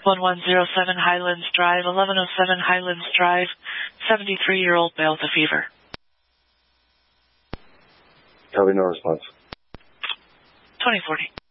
1107 Highlands Drive, 1107 Highlands Drive, 73-year-old male with a fever. Copy, no response. 2040.